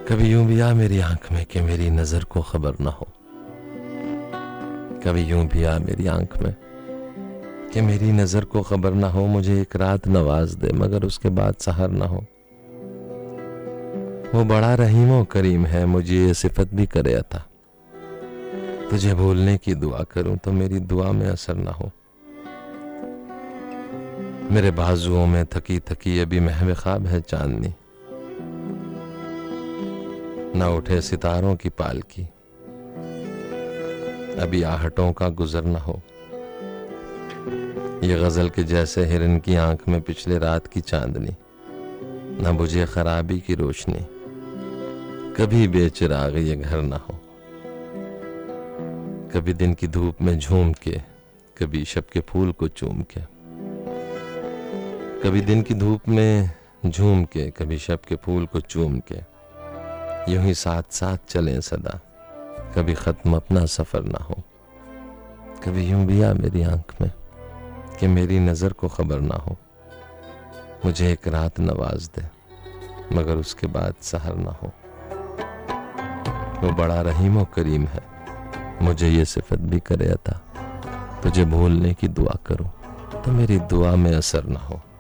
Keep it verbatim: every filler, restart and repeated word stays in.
कभी यूं भी आ मेरी आंख में कि मेरी नजर को खबर ना हो। कभी यूं भी आ मेरी आंख में कि मेरी नजर को खबर ना हो। मुझे एक रात नवाज दे मगर उसके बाद सहर ना हो। वो बड़ा रहीम करीम है, मुझे ये सिफत भी करे अता। तुझे भूलने की दुआ करूं तो मेरी दुआ में असर ना हो। मेरे बाजुओं में थकी थकी अभी महव ख्वाब है चांदनी, न उठे सितारों की पालकी, अभी आहटों का गुजर न हो। ये गजल के जैसे हिरन की आंख में पिछले रात की चांदनी, न बुझे खराबी की रोशनी, कभी बेचिराग ये घर न हो। कभी दिन की धूप में झूम के, कभी शब के फूल को चूम के। कभी दिन की धूप में झूम के, कभी शब के फूल को चूम के। यूं ही साथ साथ चलें सदा, कभी खत्म अपना सफर ना हो। कभी यूं भी आ मेरी आंख में कि मेरी नजर को खबर ना हो। मुझे एक रात नवाज दे मगर उसके बाद सहर ना हो। वो बड़ा रहीम और करीम है, मुझे ये सिफत भी करे अता। तुझे भूलने की दुआ करूं तो मेरी दुआ में असर ना हो।